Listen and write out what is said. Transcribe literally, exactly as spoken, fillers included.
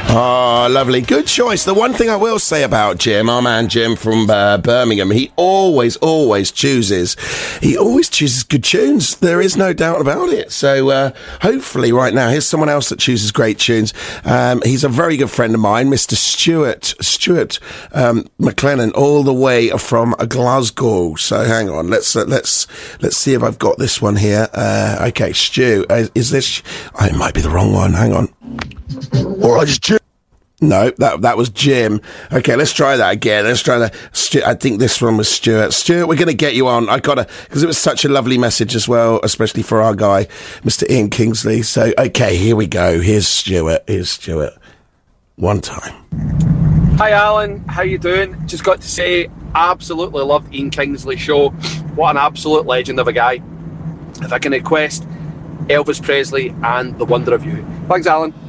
Oh, lovely. Good choice. The one thing I will say about Jim, our man Jim from uh, Birmingham, he always, always chooses, he always chooses good tunes. There is no doubt about it. So uh, hopefully right now, here's someone else that chooses great tunes. Um, he's a very good friend of mine, Mister Stuart, Stuart um, McLennan, all the way from Glasgow. So hang on, let's uh, let's let's see if I've got this one here. Uh, okay, Stu, uh, is this? Oh, it might be the wrong one. Hang on. Or I just. No, that that was Jim. Okay, let's try that again. Let's try that. Stu- I think this one was Stuart. Stuart, we're going to get you on. I gotta, because it was such a lovely message as well, especially for our guy, Mister Ian Kingsley. So, okay, here we go. Here's Stuart. Here's Stuart. One time. Hi, Alan. How you doing? Just got to say, absolutely loved Ian Kingsley's show. What an absolute legend of a guy. If I can request Elvis Presley and The Wonder of You. Thanks, Alan.